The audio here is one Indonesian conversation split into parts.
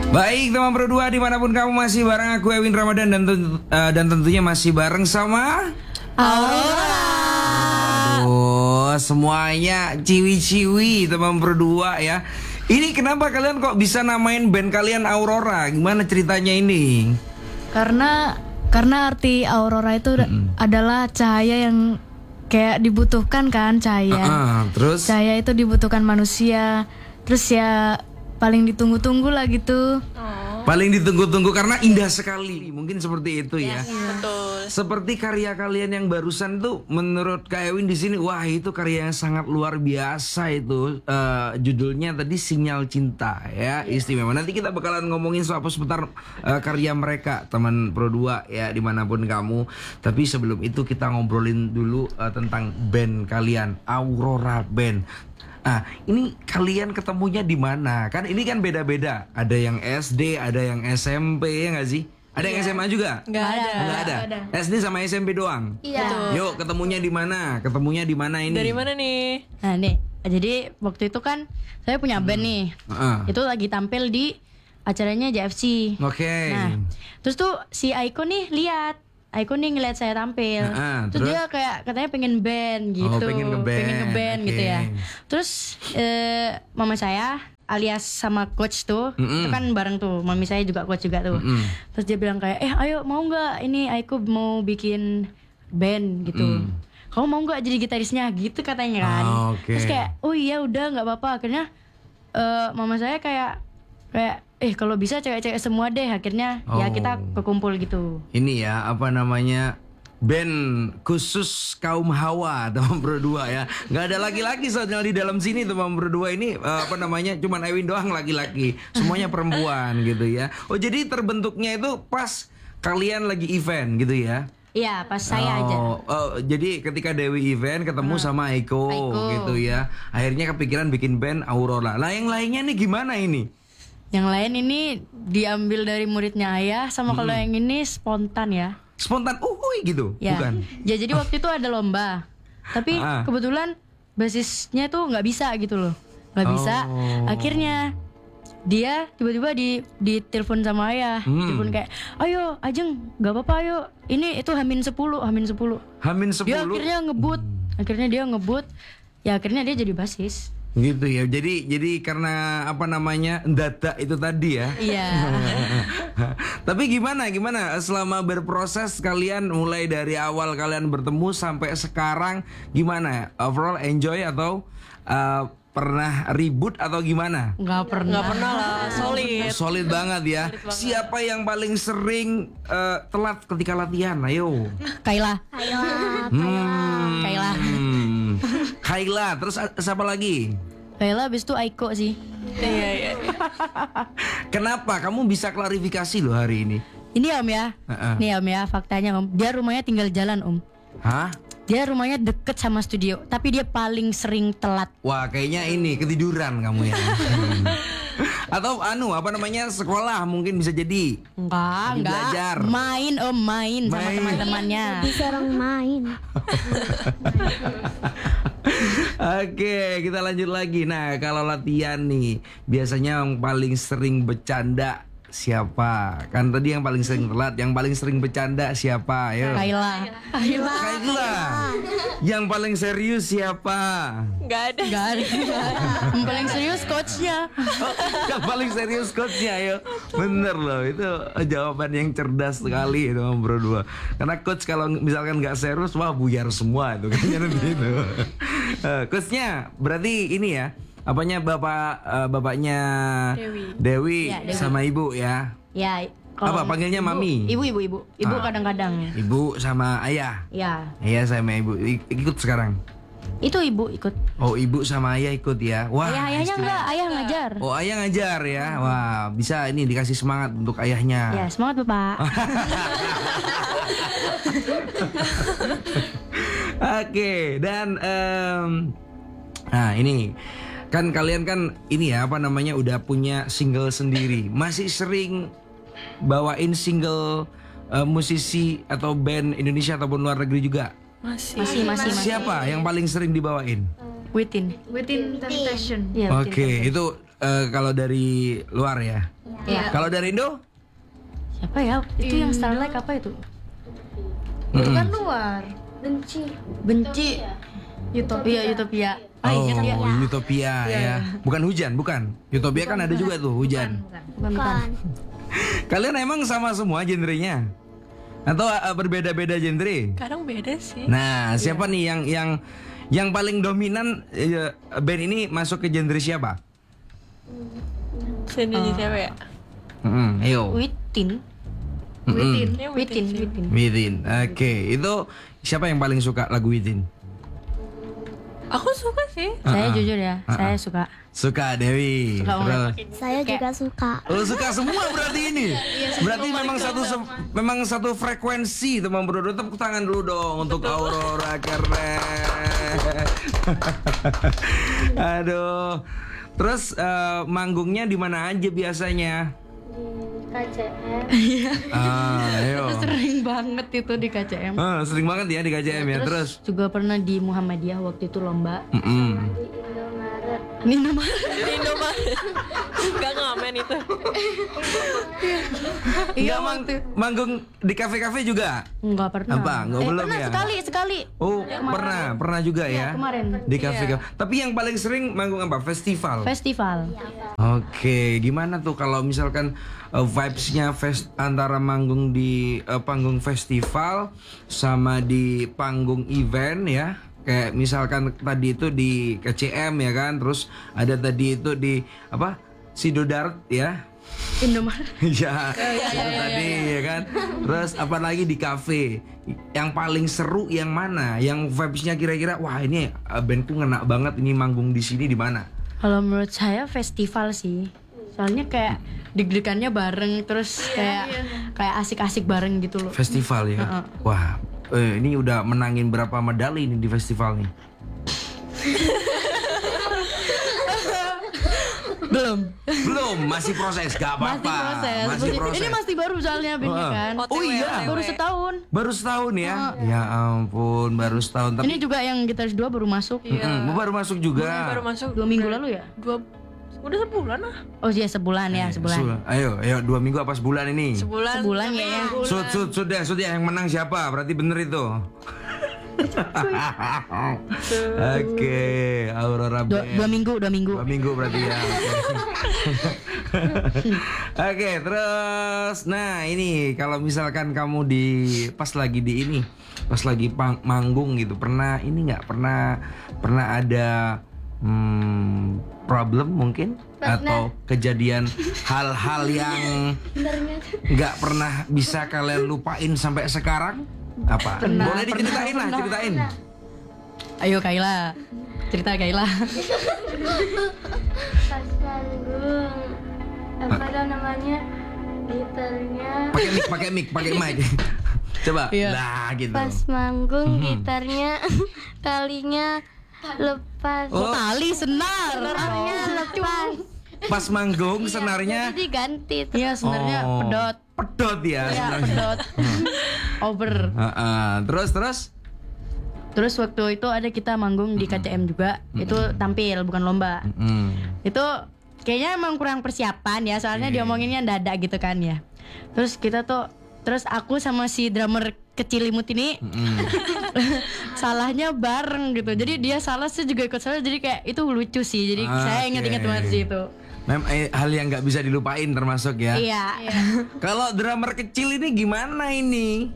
Baik teman berdua, dimanapun kamu masih bareng aku Ewin Ramadan dan tentunya masih bareng sama Aurora. Aduh, semuanya ciwi-ciwi teman berdua ya. Ini kenapa kalian kok bisa namain band kalian Aurora? Gimana ceritanya ini? Karena arti Aurora itu adalah cahaya yang kayak dibutuhkan kan, cahaya. Terus? Cahaya itu dibutuhkan manusia. Terus ya paling ditunggu-tunggu lah gitu. Paling ditunggu-tunggu karena indah sekali. Mungkin seperti itu ya. Betul. Seperti karya kalian yang barusan tuh, menurut Kak Ewin di sini, wah itu karya yang sangat luar biasa itu. Judulnya tadi Sinyal Cinta ya, istimewa. Nanti kita bakalan ngomongin seputar karya mereka, teman Pro 2 ya, dimanapun kamu. Tapi sebelum itu kita ngobrolin dulu tentang band kalian, Aurora Band. Ah, ini kalian ketemunya di mana? Kan ini kan beda-beda. Ada yang SD, ada yang SMP, ya nggak sih? Ada yang SMA juga? Nggak ada. Nggak ada. SD sama SMP doang. Iya. Yuk, ketemunya di mana? Ketemunya di mana ini? Dari mana nih? Nah nih, jadi waktu itu kan saya punya band nih. Itu lagi tampil di acaranya JFC. Oke. Nah, terus tuh si Aiko nih lihat. Aiko nih ngeliat saya tampil. Terus dia kayak katanya pengen band gitu. pengen nge-band. Gitu Oke. ya. Terus mama saya alias sama coach tuh itu kan bareng tuh. Mami saya juga coach juga tuh. Terus dia bilang kayak, ayo mau nggak ini Aiko mau bikin band gitu. Kamu mau nggak jadi gitarisnya gitu katanya kan. Oke. Terus kayak oh iya udah nggak apa-apa. Akhirnya mama saya kayak kalau bisa cewek-cewek semua deh. Akhirnya ya kita kekumpul gitu. Ini ya, apa namanya, band khusus kaum hawa, teman berdua ya. Nggak ada laki-laki soalnya di dalam sini, teman berdua ini apa namanya, cuman Ewin doang laki-laki, semuanya perempuan gitu ya. Oh jadi terbentuknya itu pas kalian lagi event gitu ya? Iya pas saya aja. Jadi ketika Dewi event ketemu sama Aiko gitu ya, akhirnya kepikiran bikin band Aurora. Lah yang lainnya nih gimana ini? Yang lain ini diambil dari muridnya ayah. Sama kalau yang ini spontan ya. Spontan gitu? Ya. Bukan? Ya jadi waktu itu ada lomba. Tapi kebetulan basisnya tuh nggak bisa gitu loh. Nggak bisa. Akhirnya dia tiba-tiba ditelepon sama ayah. Telepon kayak, ayo Ajeng nggak apa-apa ayo. Ini itu Hamin 10. Hamin 10? Dia akhirnya ngebut. Ya akhirnya dia jadi basis. Gitu ya. Jadi karena apa namanya, data itu tadi ya. Iya. Tapi gimana selama berproses kalian mulai dari awal kalian bertemu sampai sekarang, gimana? Overall enjoy atau pernah ribut atau gimana? Nggak pernah lah, solid. Solid banget ya. Siapa yang paling sering telat ketika latihan? Ayo. Kaila. Kaila, terus siapa lagi? Kaila abis itu Aiko sih. Iya. Kenapa? Kamu bisa klarifikasi loh hari ini. Ini Om ya. Nih Om ya, faktanya Om. Dia rumahnya tinggal jalan Om. Hah? Dia rumahnya deket sama studio, tapi dia paling sering telat. Wah, kayaknya ini ketiduran kamu ya. Atau apa namanya, sekolah mungkin bisa jadi. Enggak. Belajar. Main Om, main sama teman-temannya. Bisa orang main. Oke, kita lanjut lagi. Nah, kalau latihan nih, biasanya yang paling sering bercanda siapa? Kan tadi yang paling sering telat, yang paling sering bercanda siapa? Ayo. Kaila. Yang paling serius siapa? Nggak ada. Yang paling serius coachnya. Yang paling serius coachnya, ayo. Bener loh, itu jawaban yang cerdas sekali itu Bro 2. Karena coach kalau misalkan nggak serius, wah buyar semua itu kayaknya gitu. Coachnya berarti ini ya, apanya bapaknya Dewi Ya, Dewi. sama ibu ya? Ya. Apa panggilnya mami? Ibu kadang-kadang. Ibu sama ayah. Ya. Ayah sama ibu ikut sekarang. Itu ibu ikut. Oh, ibu sama ayah ikut ya. Wah. Ayahnya enggak, ayah ngajar. Oh, ayah ngajar ya. Wah, bisa ini dikasih semangat untuk ayahnya. Ya, semangat Bapak. Oke, dan nah ini kan kalian kan ini ya, apa namanya, udah punya single sendiri. Masih sering bawain single musisi atau band Indonesia ataupun luar negeri juga? Masih. Siapa yang paling sering dibawain? Within Temptation. Ya, Oke, itu kalau dari luar ya. Iya. Kalau dari Indo? Siapa ya? Itu yang Starlight apa itu? Itu kan luar. Benci. Utopia, Utopia. Oh, Utopia ya. Bukan hujan, bukan. Utopia kan ada juga tuh hujan. Bukan. Kalian emang sama semua genrenya? Atau berbeda-beda genre? Kadang beda sih. Nah, siapa nih yang paling dominan band ini masuk ke genre siapa? Sendiri siapa ya? Ayo. Witin. Kayaknya Witin. sih. Within. Oke, itu siapa yang paling suka lagu Within? Aku suka sih. Saya jujur ya, saya suka. Suka Dewi. Suka banget. Terus- Saya juga suka. Oh, suka semua berarti ini. Berarti memang satu frekuensi teman bro. Tepuk tangan dulu dong untuk Aurora, keren. Aduh. Terus manggungnya di mana aja biasanya? KCM. Ayo. Sering banget itu di KCM. Sering banget ya di KJM ya. Terus juga pernah di Muhammadiyah waktu itu lomba. Di Indomaret. Ini nama. Di Indomaret. Gak ngamen itu. Enggak manggung di kafe-kafe juga? Enggak pernah. Apa? Enggak belum pernah ya? sekali. Oh, pernah juga ya. kemarin. Di kafe-kafe. Tapi yang paling sering manggung apa? Festival. Festival. Oke, gimana tuh kalau misalkan vibes-nya antara manggung di panggung festival sama di panggung event ya? Kayak misalkan tadi itu di KCM ya kan, terus ada tadi itu di apa? Sidodart ya. Indomaret. Ya, tadi ya kan. Terus apa lagi di kafe? Yang paling seru yang mana? Yang vibes-nya kira-kira wah ini bandku ngena banget ini manggung di sini di mana? Kalau menurut saya festival sih. Soalnya kayak deg-degannya bareng terus kayak asik-asik bareng gitu loh. Festival ya. Wah, ini udah menangin berapa medali ini di festival nih? Belum, masih proses, gak apa-apa. Masih proses. Ini masih baru soalnya bandnya kan. Oh iya, Baru setahun. baru setahun ya. Ya ampun, baru setahun. Tapi Ini juga yang gitaris 2 baru masuk. baru masuk juga. Baru masuk 2 minggu lalu ya? Udah sebulan lah. Oh iya sebulan ya, sebulan. Ayo, 2 minggu apa sebulan ini? Sebulan Kayaknya. Sudah yang menang siapa? Berarti bener itu. Oke, Aurora Band. 2 minggu. 2 minggu berarti ya. Oke, terus nah ini kalau misalkan kamu pas lagi manggung gitu, pernah ada problem mungkin atau kejadian hal-hal yang nggak pernah bisa kalian lupain sampai sekarang? Apa? Boleh diceritain lah, ceritain. Ayo Kaila. Cerita Kaila. Pas manggung. Apa namanya? Gitarnya. Pakai mic. Coba. Lah gitu. Pas manggung gitarnya talinya lepas. Oh. Tali senar. Senarnya lepas. Pas manggung senarnya Jadi ganti. Iya sebenarnya pedot. Pedot ya Ya sebenarnya. pedot. Over. Terus Terus waktu itu ada kita manggung di KCM juga. Itu tampil bukan lomba. Itu kayaknya emang kurang persiapan ya. Soalnya diomonginnya dadak gitu kan ya. Terus aku sama si drummer kecil imut ini salahnya bareng gitu. Jadi dia salah, saya juga ikut salah. Jadi kayak itu lucu sih. Jadi saya inget-inget banget sih itu. hal yang nggak bisa dilupain termasuk ya. Iya. Kalau drummer kecil ini gimana ini?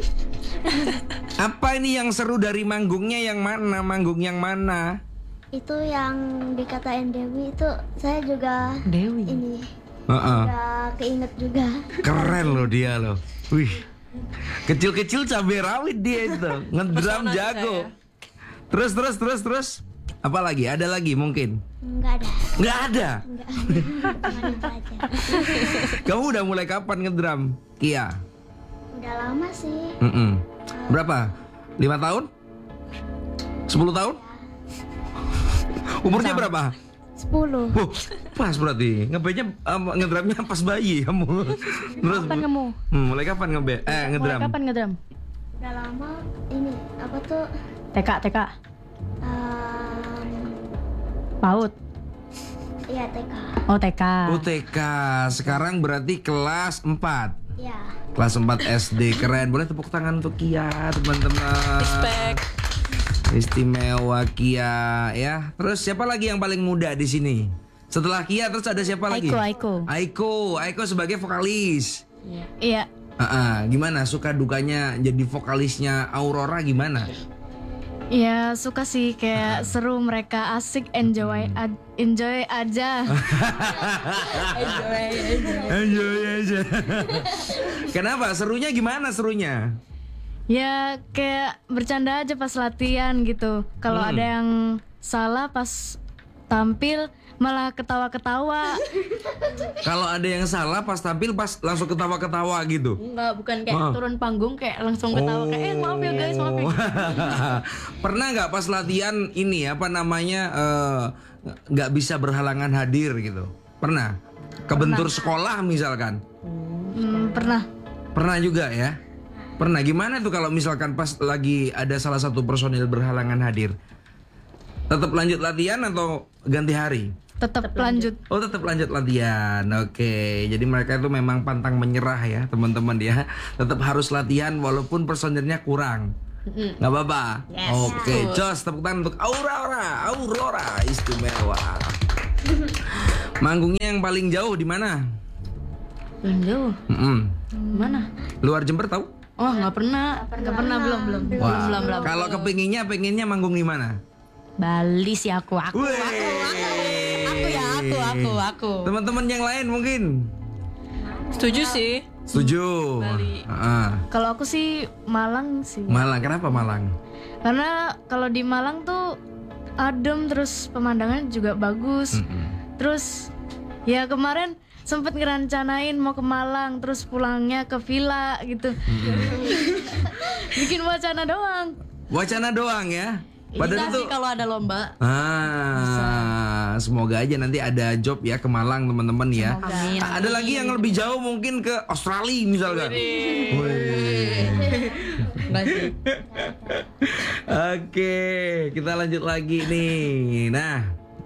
Apa ini yang seru dari manggungnya yang mana? Manggung yang mana? Itu yang dikatain Dewi itu saya juga Dewi. ini Heeh. udah keinget juga. Keren loh dia loh. Wih. Kecil-kecil cabai rawit dia itu. Ngedrum jago. Terus. Apa lagi? Ada lagi mungkin? Enggak ada. Nggak ada. Cuman itu aja. Kamu udah mulai kapan ngedrum? Kia. Udah lama sih. Berapa? 5 tahun? 10 tahun? Umurnya berapa? 10. Wah, pas berarti. Ngebandnya ngedrumnya pas bayi kamu. Terus Kapan kamu? mulai kapan ngedrum? Mulai kapan ngedrum? Udah lama ini apa tuh? TK. em, PAUD. Iya TK. Oh TK. UTK. Sekarang berarti kelas 4. Iya. Kelas 4 SD. Keren. Boleh tepuk tangan untuk Kia, teman-teman. Respect. Istimewa Kia ya. Terus siapa lagi yang paling muda di sini? Setelah Kia terus ada siapa lagi? Aiko sebagai vokalis. Iya. Gimana suka dukanya jadi vokalisnya Aurora gimana? Ya suka sih, kayak seru, mereka asik, enjoy aja. Enjoy aja. Kenapa? Serunya gimana serunya? Ya kayak bercanda aja pas latihan gitu. Kalau ada yang salah pas tampil malah ketawa-ketawa. Kalau ada yang salah pas tampil pas langsung ketawa-ketawa gitu. Enggak, bukan kayak turun panggung kayak langsung ketawa kayak maaf ya guys, maaf ya. Pernah nggak pas latihan ini apa namanya nggak bisa berhalangan hadir gitu? Pernah? Kebentur sekolah misalkan? Pernah. Pernah juga ya? Pernah. Gimana tuh kalau misalkan pas lagi ada salah satu personil berhalangan hadir? Tetap lanjut latihan atau ganti hari? Tetap lanjut. Oh, tetap lanjut latihan. Oke. Jadi mereka itu memang pantang menyerah ya, teman-teman ya. Tetap harus latihan walaupun personilnya kurang. Nggak apa-apa. Oke, jos tepuk tangan untuk Aurora istimewa. Manggungnya yang paling jauh di mana? Jauh. Mana? Luar Jember tahu? Oh, nggak pernah. Belum. Wah. Kalau pengennya manggung di mana? Bali sih aku. Teman-teman yang lain mungkin Setuju sih. setuju. Bali. Kalau aku sih Malang sih. Malang, kenapa Malang? Karena kalau di Malang tuh adem, terus pemandangan juga bagus. Terus ya kemarin sempet ngerencanain mau ke Malang, terus pulangnya ke villa gitu. Bikin wacana doang. Wacana doang ya. Padahal Bisa itu sih kalau ada lomba. semoga aja nanti ada job ya ke Malang teman-teman ya. Amin. Ada lagi yang lebih jauh mungkin ke Australia misalkan. Wih. Enggak sih. Oke, kita lanjut lagi nih. Nah,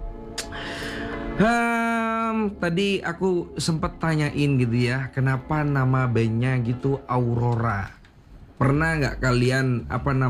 tadi aku sempet tanyain gitu ya, kenapa nama bandnya gitu Aurora? Pernah nggak kalian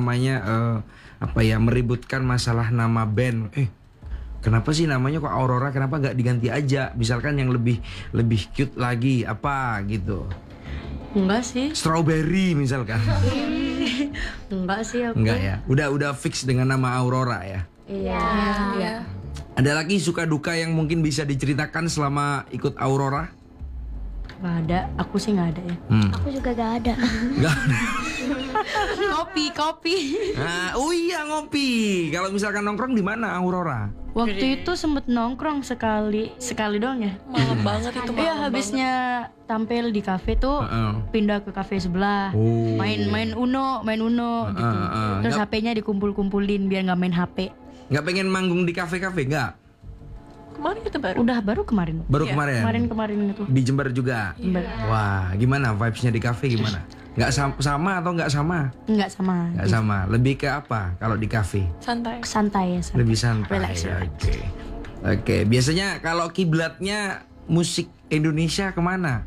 meributkan masalah nama band? Kenapa sih namanya kok Aurora? Kenapa nggak diganti aja? Misalkan yang lebih cute lagi apa gitu? Enggak sih. Strawberry misalkan. Enggak sih aku. Enggak ya. Udah fix dengan nama Aurora ya. Iya. Ada lagi suka duka yang mungkin bisa diceritakan selama ikut Aurora? Nggak ada. Aku sih nggak ada ya. Aku juga gak ada. Enggak. Kopi. Nah, oh iya ngopi. Kalau misalkan nongkrong di mana Aurora? Waktu itu sempet nongkrong sekali doang ya. Malam banget itu. Iya, habisnya tampil di kafe tuh pindah ke kafe sebelah. Oh. Main Uno gitu. Terus Nggak- HP-nya dikumpul-kumpulin biar nggak main HP. Nggak pengen manggung di kafe-kafe nggak? Kemarin kita baru. Baru kemarin. Baru kemarin? Kemarin itu. Di Jember juga. Wah, gimana vibes-nya di kafe gimana? Nggak sama atau nggak sama? Nggak sama. Nggak sama. Lebih ke apa kalau di kafe? Santai. Santai ya. Lebih santai. Relax. Oke. Biasanya kalau kiblatnya musik Indonesia kemana?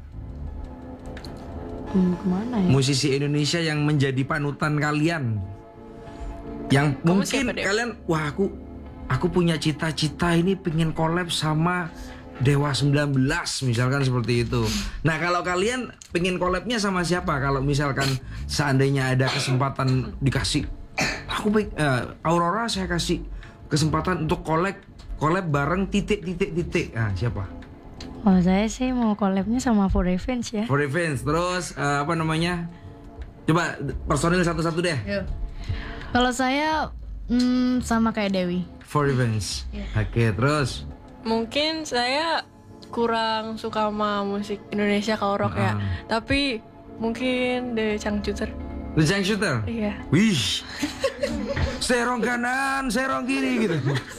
Kemana ya? Musisi Indonesia yang menjadi panutan kalian, yang Kamu mungkin siapa, Dek? kalian, wah aku punya cita-cita ini pengen collab sama Dewa 19 misalkan seperti itu. Nah kalau kalian pengen collabnya sama siapa? Kalau misalkan seandainya ada kesempatan dikasih, Aurora saya kasih kesempatan untuk collab bareng titik. Nah siapa? Oh, saya sih mau collabnya sama For Revenge ya. For Revenge. Terus apa namanya? Coba personil satu-satu deh. Kalau saya sama kayak Dewi. For Revenge. Oke, terus Mungkin saya kurang suka sama musik Indonesia kalau rock ya. Tapi mungkin The Changcuter. The Jang Shooter. Iya. Wih. Serong kanan, serong kiri gitu.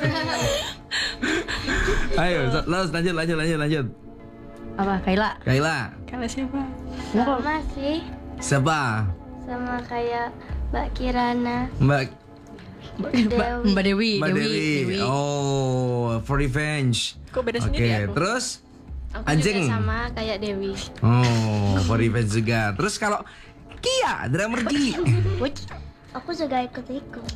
Ayo, lanjut. Apa? Kaila? Kalian siapa? Sama sih. Siapa? Sama kayak Mbak Kirana. Mbak Mbak Dewi. Mbak Dewi. Oh, for revenge. Kok beda Oke, sendiri aku? terus Aku Anjing. juga sama kayak Dewi. oh, for revenge juga. Terus kalau Kia, drummer Ki. Aku juga ikut-ikut.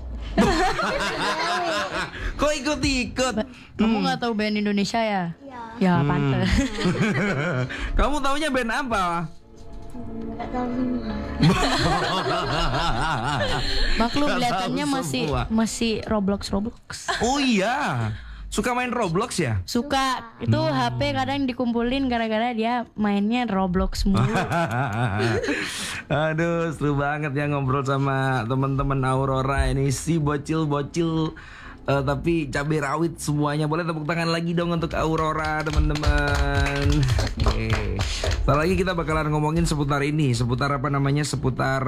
Kok ikut-ikut? Kamu nggak tahu band Indonesia ya? Ya, Ya pantes. Kamu taunya band apa? nggak tahu semua. Maklum Nggak kelihatannya tahu masih semua. masih Roblox. Oh iya, suka main Roblox ya? Suka itu HP kadang dikumpulin gara-gara dia mainnya Roblox mulu. Aduh, seru banget ya ngobrol sama teman-teman Aurora ini si bocil-bocil tapi cabai rawit semuanya. Boleh tepuk tangan lagi dong untuk Aurora teman-teman. Oke. Setelah lagi kita bakalan ngomongin seputar ini, seputar apa namanya, seputar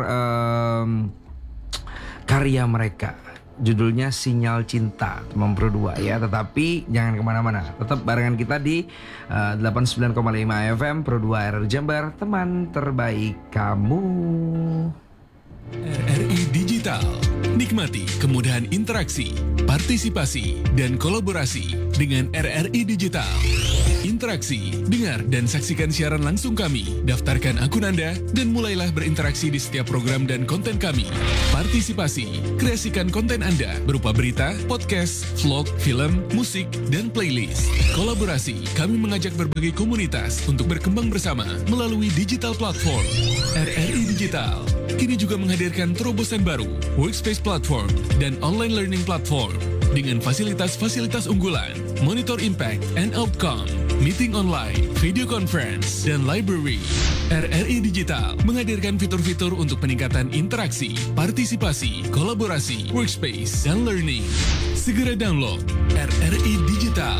karya mereka. Judulnya Sinyal Cinta, teman Pro 2 ya. Tetapi jangan kemana-mana, tetap barengan kita di 89,5 FM Pro 2 RR Jember, teman terbaik kamu. RRI Digital. Nikmati kemudahan interaksi, partisipasi, dan kolaborasi dengan RRI Digital. Interaksi, dengar dan saksikan siaran langsung kami. Daftarkan akun Anda dan mulailah berinteraksi di setiap program dan konten kami. Partisipasi, kreasikan konten Anda berupa berita, podcast, vlog, film, musik, dan playlist. Kolaborasi, kami mengajak berbagai komunitas untuk berkembang bersama melalui digital platform. RRI Digital kini juga menghadirkan terobosan baru, workspace platform, dan online learning platform dengan fasilitas-fasilitas unggulan, monitor impact and outcome, meeting online, video conference, dan library. RRI Digital menghadirkan fitur-fitur untuk peningkatan interaksi, partisipasi, kolaborasi, workspace, dan learning. Segera download RRI Digital.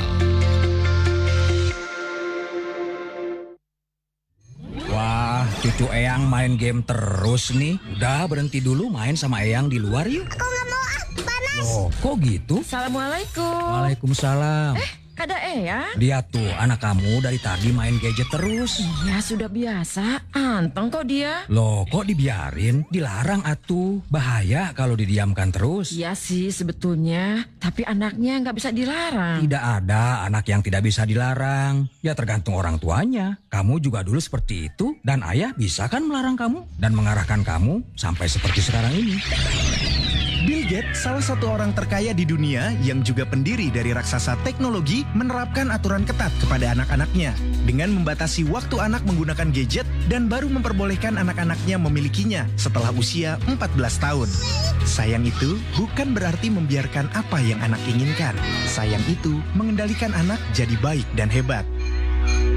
Wah, cucu Eyang main game terus nih. Udah berhenti dulu main sama Eyang di luar yuk. Aku nggak mau, panas. Loh, kok gitu? Assalamualaikum. Waalaikumsalam. Ada Eyang? Lihat tuh, anak kamu dari tadi main gadget terus. Ya sudah biasa. Anteng kok dia. Loh, kok dibiarin? Dilarang atuh. Bahaya kalau didiamkan terus. Iya sih sebetulnya. Tapi anaknya nggak bisa dilarang. Tidak ada anak yang tidak bisa dilarang. Ya tergantung orang tuanya. Kamu juga dulu seperti itu. Dan ayah bisa kan melarang kamu dan mengarahkan kamu sampai seperti sekarang ini. Bill Gates, salah satu orang terkaya di dunia yang juga pendiri dari raksasa teknologi, menerapkan aturan ketat kepada anak-anaknya dengan membatasi waktu anak menggunakan gadget dan baru memperbolehkan anak-anaknya memilikinya setelah usia 14 tahun. Sayang itu bukan berarti membiarkan apa yang anak inginkan. Sayang itu mengendalikan anak jadi baik dan hebat.